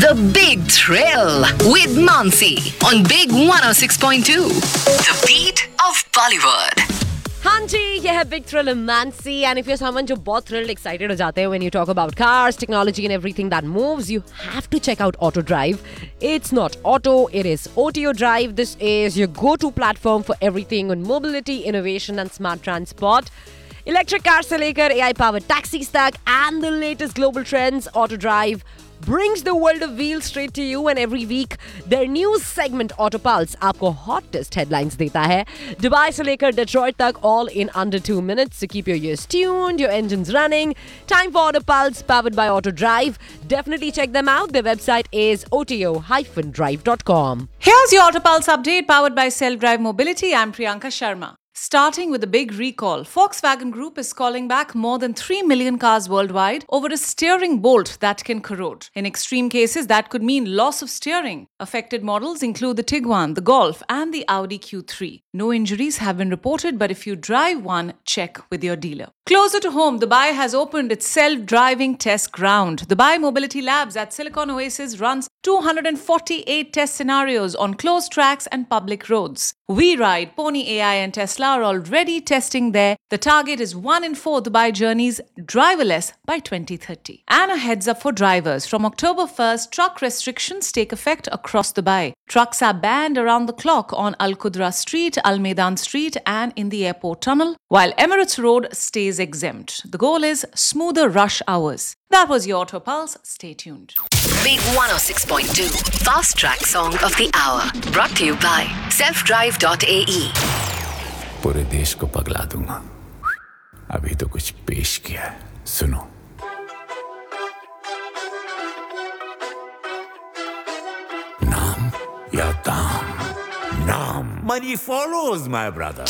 The Big Thrill with Mansi on Big 106.2. The beat of Bollywood. हाँ जी, ये है big thrill Mansi and if you someone जो बहुत thrilled excited हो जाते हैं when you talk about cars, technology and everything that moves, you have to check out Auto Drive. It's not auto, it is OTO Drive. This is your go-to platform for everything on mobility, innovation and smart transport. Electric cars से लेकर AI powered taxis तक and the latest global trends, Auto Drive brings the world of wheels straight to you, and every week their news segment Auto Pulse आपको hottest headlines देता है. Dubai से लेकर Detroit तक, all in under 2 minutes. So keep your ears tuned, your engines running. Time for Auto Pulse powered by Auto Drive. Definitely check them out. Their website is oto-drive.com. Here's your Auto Pulse update powered by Self Drive Mobility. I'm Priyanka Sharma. Starting with a big recall, Volkswagen Group is calling back more than 3 million cars worldwide over a steering bolt that can corrode. In extreme cases, that could mean loss of steering. Affected models include the Tiguan, the Golf, and the Audi Q3. No injuries have been reported, but if you drive one, check with your dealer. Closer to home, Dubai has opened its self-driving test ground. Dubai Mobility Labs at Silicon Oasis runs 248 test scenarios on closed tracks and public roads. WeRide, Pony AI and Tesla are already testing there. The target is 1 in 4 Dubai journeys driverless by 2030. And a heads up for drivers. From October 1st, truck restrictions take effect across Dubai. Trucks are banned around the clock on Al Qudra Street, Al Maidan Street and in the airport tunnel, while Emirates Road stays exempt. The goal is smoother rush hours. That was your Auto Pulse. Stay tuned. Big 106.2 Fast Track Song of the Hour. Brought to you by selfdrive.ae. पूरे देश को पगला दूंगा. अभी तो कुछ पेश किया है, सुनो. नाम या दाम? नाम. Money follows, my brother.